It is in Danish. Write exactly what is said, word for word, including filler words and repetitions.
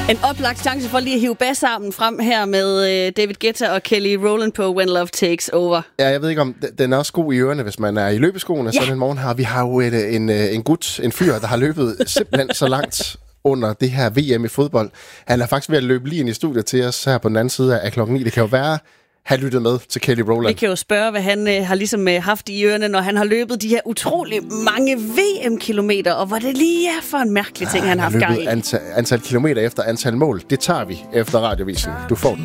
En oplagt chance for lige at hive bassarmen frem her med øh, David Guetta og Kelly Rowland på When Love Takes Over. Ja, jeg ved ikke om, den er også god i ørerne, hvis man er i løbeskoene. Ja. Sådan en morgen her. Vi har jo et, en, en gut, en fyr, der har løbet simpelthen så langt under det her V M i fodbold. Han er faktisk ved at løbe lige ind i studiet til os her på den anden side af klokken ni. Det kan jo være, han lyttede med til Kelly Rowland. Vi kan jo spørge, hvad han øh, har ligesom øh, haft i ørerne, når han har løbet de her utrolig mange V M-kilometer, og hvad det lige er for en mærkelig ting, ja, han har haft gang i. Antal, antal kilometer efter antal mål, det tager vi efter radiovisen. Du får den.